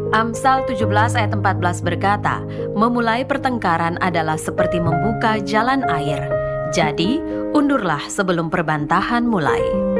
Amsal 17 ayat 14 berkata, memulai pertengkaran adalah seperti membuka jalan air. Jadi, undurlah sebelum perbantahan mulai.